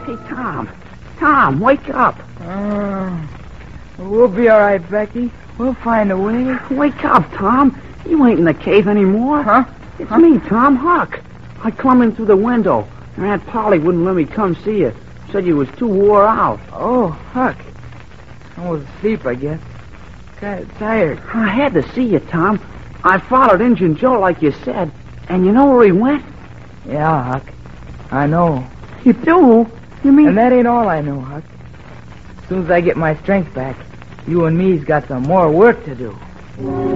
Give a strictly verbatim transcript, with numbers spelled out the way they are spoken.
Hey, Tom. Tom, wake up. Uh, we'll be all right, Becky. We'll find a way. Wake up, Tom. You ain't in the cave anymore. Huh? It's huh? me, Tom Huck. I come in through the window, and Aunt Polly wouldn't let me come see you. Said you was too wore out. Oh, Huck. I was asleep, I guess. Kind of tired. I had to see you, Tom. I followed Injun Joe like you said, and you know where he went? Yeah, Huck. I know. You do? You mean... And that ain't all I know, Huck. As soon as I get my strength back, you and me's got some more work to do.